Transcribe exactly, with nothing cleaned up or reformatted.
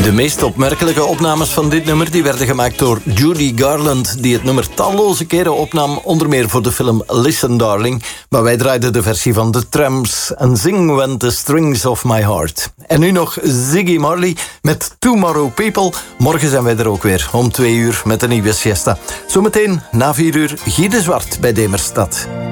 De meest opmerkelijke opnames van dit nummer die werden gemaakt door Judy Garland, die het nummer talloze keren opnam, onder meer voor de film Listen Darling. Maar wij draaiden de versie van The Tramps en Sing When the Strings of My Heart. En nu nog Ziggy Marley met Tomorrow People. Morgen zijn wij er ook weer om twee uur met een nieuwe siesta. Zometeen na vier uur Guy de Zwart bij Demerstad.